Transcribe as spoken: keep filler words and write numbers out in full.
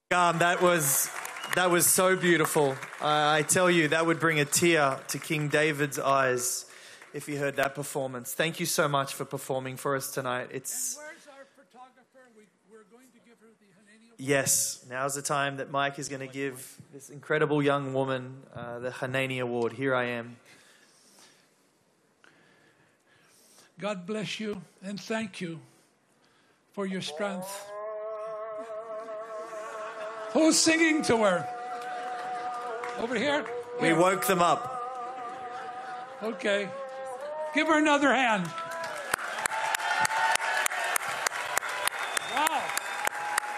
Um, that was that was so beautiful. Uh, I tell you, that would bring a tear to King David's eyes if he heard that performance. Thank you so much for performing for us tonight. It's and where's our photographer? We, we're going to give her the Hanania. Yes, now's the time that Mike is going to give this incredible young woman uh, the Hanani Award. Here I am. God bless you and thank you for your strength. Who's singing to her? Over here? We Here. woke them up. Okay. Give her another hand.